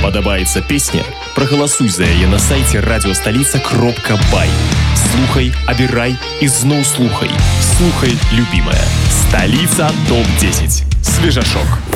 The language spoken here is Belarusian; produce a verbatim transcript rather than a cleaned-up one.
Падабаецца песня? Прагаласуй за яе на сайце радиостолица кропка бай. Слухай, абірай і зноў слухай. Слухай, любимая. Столица топ десять. Свежашок.